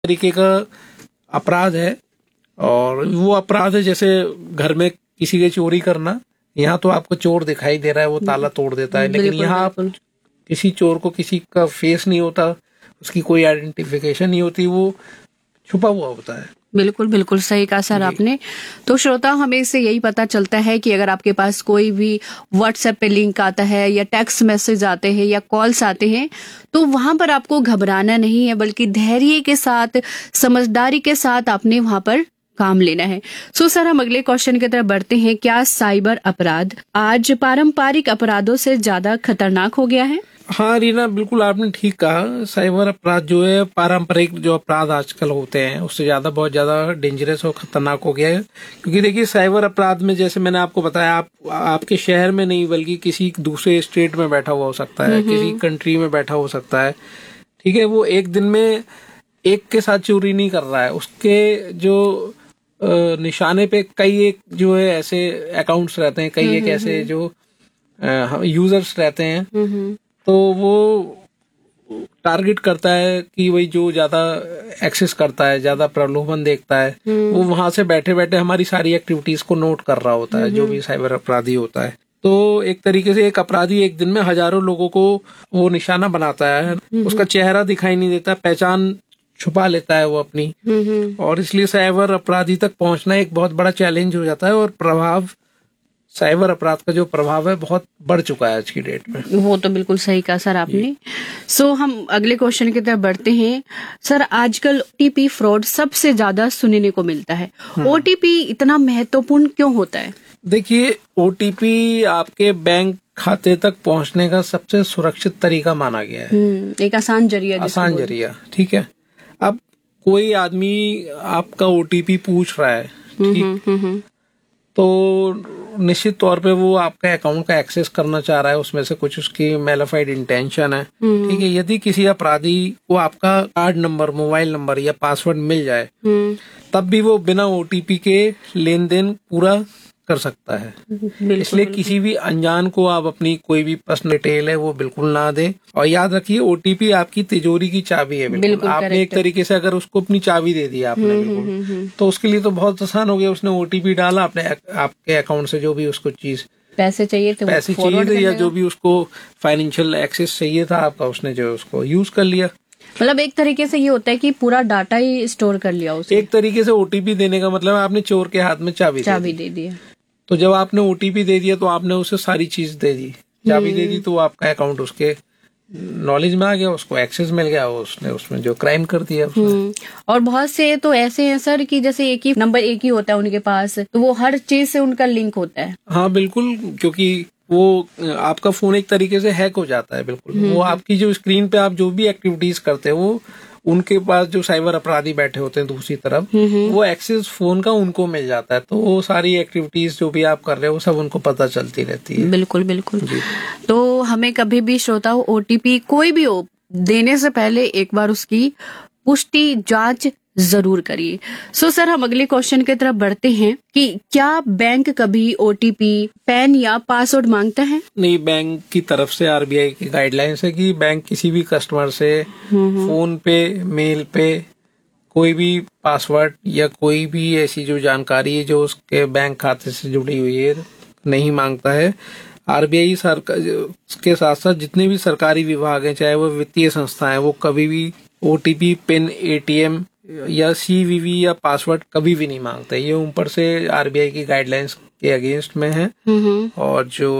तरीके का अपराध है। और वो अपराध है जैसे घर में किसी के चोरी करना। यहाँ तो आपको चोर दिखाई दे रहा है, वो ताला तोड़ देता है, लेकिन यहाँ आप किसी चोर को किसी का फेस नहीं होता, उसकी कोई आइडेंटिफिकेशन नहीं होती, वो छुपा हुआ होता है। बिल्कुल बिल्कुल सही कहा सर आपने। तो श्रोता, हमें इससे यही पता चलता है कि अगर आपके पास कोई भी व्हाट्सएप पे लिंक आता है या टेक्स्ट मैसेज आते हैं या कॉल्स आते हैं, तो वहां पर आपको घबराना नहीं है, बल्कि धैर्य के साथ, समझदारी के साथ आपने वहां पर काम लेना है। सो सर, हम अगले क्वेश्चन की तरफ बढ़ते हैं। क्या साइबर अपराध आज पारंपरिक अपराधों से ज्यादा खतरनाक हो गया है? हाँ रीना, बिल्कुल आपने ठीक कहा। साइबर अपराध जो है पारंपरिक जो अपराध आजकल होते हैं उससे ज्यादा बहुत ज्यादा डेंजरस और खतरनाक हो गया है। क्योंकि देखिए, साइबर अपराध में जैसे मैंने आपको बताया, आपके शहर में नहीं बल्कि किसी दूसरे स्टेट में बैठा हुआ हो सकता है, किसी कंट्री में बैठा हो सकता है। ठीक है, वो एक दिन में एक के साथ चोरी नहीं कर रहा है, उसके जो निशाने पे कई एक जो है ऐसे अकाउंट्स रहते हैं, कई एक ऐसे जो यूजर्स रहते हैं, तो वो टारगेट करता है कि वही जो ज्यादा एक्सेस करता है, ज्यादा प्रलोभन देखता है, वो वहां से बैठे बैठे हमारी सारी एक्टिविटीज को नोट कर रहा होता है, जो भी साइबर अपराधी होता है। तो एक तरीके से एक अपराधी एक दिन में हजारों लोगों को वो निशाना बनाता है, उसका चेहरा दिखाई नहीं देता, पहचान छुपा लेता है वो अपनी, और इसलिए साइबर अपराधी तक पहुंचना एक बहुत बड़ा चैलेंज हो जाता है। और प्रभाव, साइबर अपराध का जो प्रभाव है बहुत बढ़ चुका है आज की डेट में। वो तो बिल्कुल सही कहा सर आपने। सो हम अगले क्वेश्चन की तरफ बढ़ते हैं। सर, आजकल ओटीपी फ्रॉड सबसे ज्यादा सुनने को मिलता है। ओटीपी इतना महत्वपूर्ण क्यों होता है? देखिए, ओटीपी आपके बैंक खाते तक पहुंचने का सबसे सुरक्षित तरीका माना गया है, एक आसान जरिया। ठीक है, अब कोई आदमी आपका ओटीपी पूछ रहा है, ठीक, तो निश्चित तौर पे वो आपका अकाउंट का एक्सेस करना चाह रहा है, उसमें से कुछ उसकी मैलिफाइड इंटेंशन है। ठीक है, यदि किसी अपराधी को आपका कार्ड नंबर, मोबाइल नंबर या पासवर्ड मिल जाए, तब भी वो बिना ओटीपी के लेन देन पूरा कर सकता है। इसलिए किसी भी अनजान को आप अपनी कोई भी पर्सनल डिटेल है वो बिल्कुल ना दें। और याद रखिए, ओटीपी आपकी तिजोरी की चाबी है। बिल्कुल आपने एक तरीके से अगर उसको अपनी चाबी दे दी आपने, बिल्कुल, तो उसके लिए तो बहुत आसान हो गया। उसने ओटीपी डाला, अपने आपके अकाउंट से जो भी उसको चीज पैसे चाहिए थे या जो भी उसको फाइनेंशियल एक्सेस चाहिए था आपका, उसने जो उसको यूज कर लिया। मतलब एक तरीके से ये होता है कि पूरा डाटा ही स्टोर कर लिया उसने। एक तरीके से ओटीपी देने का मतलब आपने चोर के हाथ में चाबी दे दी। तो जब आपने ओटीपी दे दिया तो आपने उसे सारी चीज दे दी, चाबी दे दी, तो आपका अकाउंट उसके नॉलेज में आ गया, उसको एक्सेस मिल गया, उसने उसमें जो क्राइम कर दिया उसने। और बहुत से तो ऐसे हैं सर कि जैसे एक ही नंबर एक ही होता है उनके पास, तो वो हर चीज से उनका लिंक होता है। हाँ बिल्कुल, क्योंकि वो आपका फोन एक तरीके से हैक हो जाता है। बिल्कुल, वो आपकी जो स्क्रीन पे आप जो भी एक्टिविटीज करते हैं, वो उनके पास जो साइबर अपराधी बैठे होते हैं दूसरी तरफ, वो एक्सेस फोन का उनको मिल जाता है, तो वो सारी एक्टिविटीज जो भी आप कर रहे हो वो सब उनको पता चलती रहती है। बिल्कुल बिल्कुल। तो हमें कभी भी श्रोता ओटीपी कोई भी हो, देने से पहले एक बार उसकी पुष्टि जांच जरूर करिए। सो सर, हम अगले क्वेश्चन की तरफ बढ़ते हैं कि क्या बैंक कभी ओटीपी, पैन या पासवर्ड मांगता है? नहीं, बैंक की तरफ से आरबीआई की गाइडलाइंस है कि बैंक किसी भी कस्टमर से फोन पे, मेल पे कोई भी पासवर्ड या कोई भी ऐसी जो जानकारी है जो उसके बैंक खाते से जुड़ी हुई है नहीं मांगता है। आरबीआई के साथ साथ जितने भी सरकारी विभाग हैं, चाहे वो वित्तीय संस्थाएं, वो कभी भी ओटीपी, पिन, एटीएम या सीवीवी या पासवर्ड कभी भी नहीं मांगते। ये ऊपर से आरबीआई की गाइडलाइंस के अगेंस्ट में है। और जो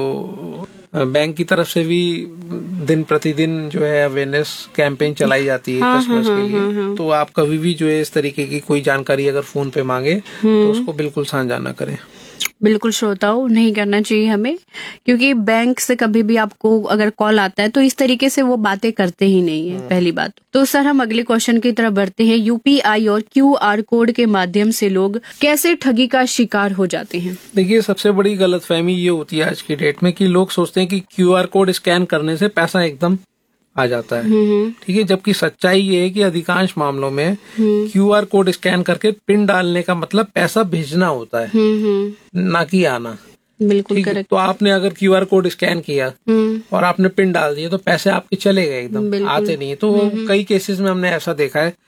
बैंक की तरफ से भी दिन प्रतिदिन जो है अवेयरनेस कैंपेन चलाई जाती है कस्टमर्स के लिए। तो आप कभी भी जो है इस तरीके की कोई जानकारी अगर फोन पे मांगे तो उसको बिल्कुल साझा ना करें। बिल्कुल श्रोताओं, नहीं करना चाहिए हमें, क्योंकि बैंक से कभी भी आपको अगर कॉल आता है तो इस तरीके से वो बातें करते ही नहीं है, पहली बात। तो सर, हम अगले क्वेश्चन की तरफ बढ़ते हैं। यूपीआई और क्यूआर कोड के माध्यम से लोग कैसे ठगी का शिकार हो जाते हैं? देखिए, सबसे बड़ी गलतफहमी ये होती है आज की डेट में कि लोग सोचते हैं कि क्यूआर कोड स्कैन करने से पैसा एकदम आ जाता है। ठीक है, जबकि सच्चाई ये है कि अधिकांश मामलों में क्यूआर कोड स्कैन करके पिन डालने का मतलब पैसा भेजना होता है, ना कि आना। बिल्कुल करेक्ट। तो आपने अगर क्यूआर कोड स्कैन किया और आपने पिन डाल दिया तो पैसे आपके चले गए, एकदम आते नहीं। तो कई केसेस में हमने ऐसा देखा है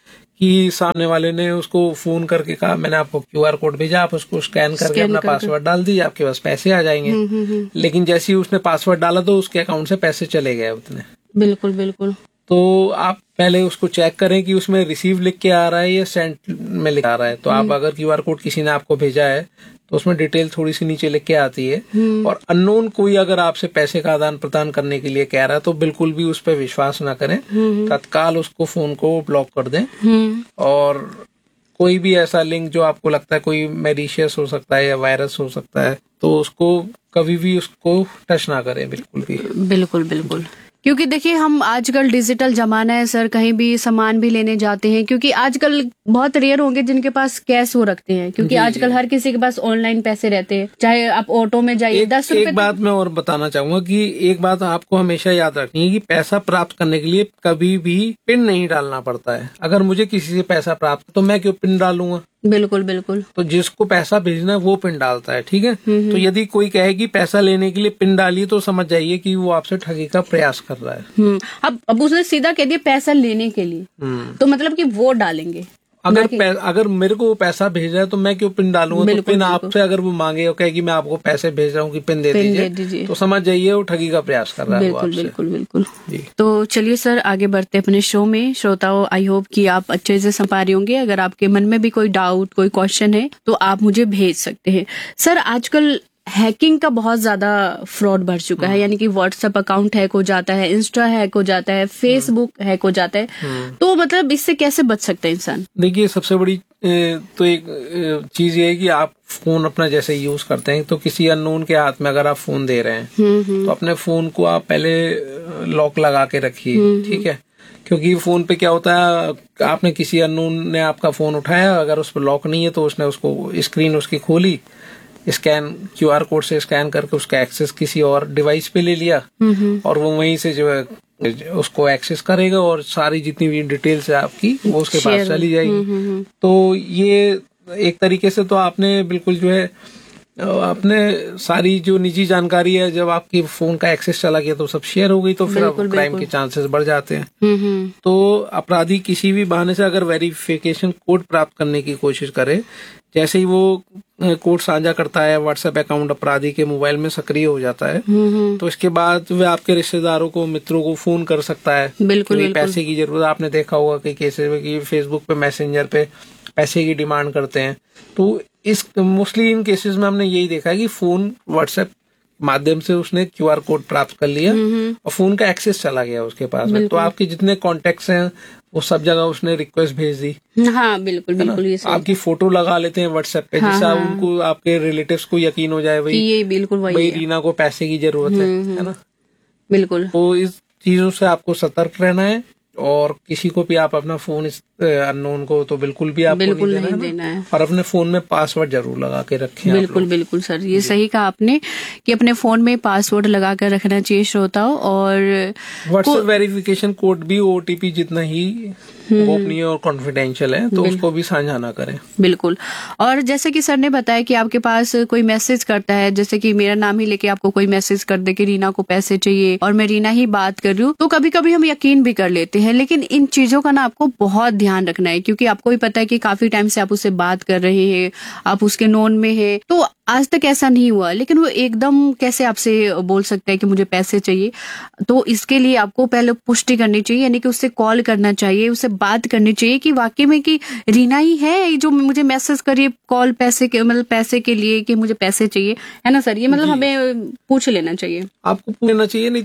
कि सामने वाले ने उसको फोन करके कहा मैंने आपको QR कोड भेजा, आप उसको स्कैन करके अपना पासवर्ड डाल दीजिए, आपके पास पैसे आ जाएंगे। लेकिन जैसे ही उसने पासवर्ड डाला तो उसके अकाउंट से पैसे चले गए उतने। बिल्कुल बिल्कुल। तो आप पहले उसको चेक करें कि उसमें रिसीव लिख के आ रहा है या सेंड में लिख आ रहा है। तो आप अगर QR कोड किसी ने आपको भेजा है तो उसमें डिटेल थोड़ी सी नीचे लिख के आती है, और अननोन कोई अगर आपसे पैसे का आदान प्रदान करने के लिए कह रहा है तो बिल्कुल भी उस पर विश्वास ना करें, तत्काल उसको फोन को ब्लॉक कर दें। और कोई भी ऐसा लिंक जो आपको लगता है कोई मैलिशियस हो सकता है या वायरस हो सकता है, तो उसको कभी भी उसको टच ना करें बिल्कुल भी। बिल्कुल बिल्कुल, क्योंकि देखिए हम आजकल डिजिटल जमाना है सर, कहीं भी सामान भी लेने जाते हैं, क्योंकि आजकल बहुत रेयर होंगे जिनके पास कैश वो रखते हैं, क्योंकि आजकल हर किसी के पास ऑनलाइन पैसे रहते हैं। चाहे आप ऑटो में जाइए 10 रुपए। एक बात मैं और बताना चाहूंगा कि एक बात आपको हमेशा याद रखनी है कि पैसा प्राप्त करने के लिए कभी भी पिन नहीं डालना पड़ता है। अगर मुझे किसी से पैसा प्राप्त तो मैं क्यों पिन डालूंगा? बिल्कुल बिल्कुल। तो जिसको पैसा भेजना है वो पिन डालता है, ठीक है। तो यदि कोई कहे कि पैसा लेने के लिए पिन डालिए तो समझ जाइए कि वो आपसे ठगी का प्रयास कर रहा है। अब उसने सीधा कह दिया पैसा लेने के लिए, तो मतलब कि वो डालेंगे। अगर मेरे को वो पैसा भेज रहा है तो मैं क्यों पिन डालूंगा? तो पिन आपसे अगर वो मांगे और कहे कि मैं आपको पैसे भेज रहा हूँ कि पिन दे दीजिए, तो समझ जाइए वो ठगी का प्रयास कर रहा है। बिल्कुल बिल्कुल बिल्कुल। तो चलिए सर आगे बढ़ते अपने शो में। श्रोताओं, आई होप कि आप अच्छे से समझ पा रहे होंगे। अगर आपके मन में भी कोई डाउट, कोई क्वेश्चन है तो आप मुझे भेज सकते हैं। सर आजकल हैकिंग का बहुत ज्यादा फ्रॉड बढ़ चुका है, यानी कि व्हाट्सएप अकाउंट हैक हो जाता है, इंस्टा हैक हो जाता है, फेसबुक हैक हो जाता है। तो मतलब इससे कैसे बच सकता है इंसान? देखिए सबसे बड़ी तो एक चीज ये है कि आप फोन अपना जैसे यूज करते हैं तो किसी अननोन के हाथ में अगर आप फोन दे रहे हैं तो अपने फोन को आप पहले लॉक लगा के रखिए, ठीक है। क्योंकि फोन पे क्या होता है, आपने किसी अननोन ने आपका फोन उठाया, अगर उस पर लॉक नहीं है तो उसने उसको स्क्रीन उसकी खोली, स्कैन QR कोड से स्कैन करके उसका एक्सेस किसी और डिवाइस पे ले लिया, और वो वहीं से जो है उसको एक्सेस करेगा और सारी जितनी भी डिटेल्स है आपकी वो उसके पास चली जाएगी। तो ये एक तरीके से तो आपने बिल्कुल जो है अपने सारी जो निजी जानकारी है, जब आपकी फोन का एक्सेस चला गया तो सब शेयर हो गई, तो फिर क्राइम के चांसेस बढ़ जाते हैं। तो अपराधी किसी भी बहाने से अगर वेरिफिकेशन कोड प्राप्त करने की कोशिश करे, जैसे ही वो कोड साझा करता है व्हाट्सएप अकाउंट अपराधी के मोबाइल में सक्रिय हो जाता है, तो इसके बाद वह आपके रिश्तेदारों को, मित्रों को फोन कर सकता है। बिल्कुल पैसे की जरूरत, आपने देखा होगा कि केसेस में कि फेसबुक पे, मैसेंजर पे पैसे की डिमांड करते हैं। तो इस मोस्टली इन केसेस में हमने यही देखा है कि फोन व्हाट्सएप माध्यम से उसने QR कोड प्राप्त कर लिया और फोन का एक्सेस चला गया उसके पास में। तो आपके जितने कॉन्टेक्ट्स हैं वो सब जगह उसने रिक्वेस्ट भेज दी। हाँ बिल्कुल बिल्कुल। ये आपकी फोटो लगा लेते हैं व्हाट्सएप पे, जिससे उनको, आपके रिलेटिव्स को यकीन हो जाए भाई ये बिल्कुल भाई रीना को पैसे की जरूरत है ना। बिल्कुल। तो इस चीजों से आपको सतर्क रहना है, और किसी को भी आप अपना फोन अननोन को तो बिल्कुल भी आपको नहीं देना है। और अपने फोन में पासवर्ड जरूर लगा के रखें। बिल्कुल बिल्कुल सर, ये सही कहा आपने कि अपने फोन में पासवर्ड लगा कर रखना चाहिए श्रोताओं। और व्हाट्सएप वेरिफिकेशन कोड भी OTP जितना ही गोपनीय और कॉन्फिडेंशियल है, तो उसको भी साझा ना करें। बिल्कुल। और जैसे कि सर ने बताया कि आपके पास कोई मैसेज करता है, जैसे कि मेरा नाम ही लेके आपको कोई मैसेज कर दे कि रीना को पैसे चाहिए और मैं रीना ही बात कर रही हूँ, तो कभी कभी हम यकीन भी कर लेते हैं। लेकिन इन चीजों का ना आपको बहुत ध्यान रखना है, क्योंकि आपको भी पता है कि काफी टाइम से आप उससे बात कर रहे हैं, आप उसके नोन में है, तो आज तक ऐसा नहीं हुआ, लेकिन वो एकदम कैसे आपसे बोल सकता है कि मुझे पैसे चाहिए। तो इसके लिए आपको पहले पुष्टि करनी चाहिए, यानी कि उससे कॉल करना चाहिए, उससे बात करनी चाहिए कि वाकई में कि रीना ही है जो मुझे मैसेज करिए कॉल पैसे के, मतलब पैसे के लिए कि मुझे पैसे चाहिए, है ना सर। ये मतलब हमें पूछ लेना चाहिए, आपको पूछ लेना चाहिए। नहीं